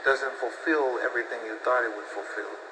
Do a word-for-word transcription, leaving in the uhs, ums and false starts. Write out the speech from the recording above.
doesn't fulfill everything you thought it would fulfill.